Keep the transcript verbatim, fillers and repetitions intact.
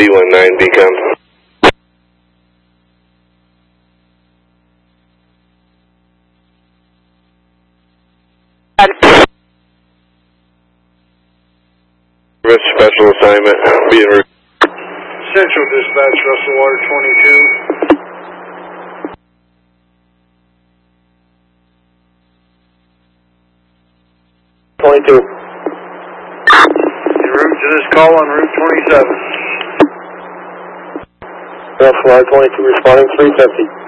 B one nine Beacon. Special assignment, being re Central Dispatch, Russell Water twenty-two. twenty-two. En route to this call on Route twenty-seven. Russell Water twenty-two responding three fifty.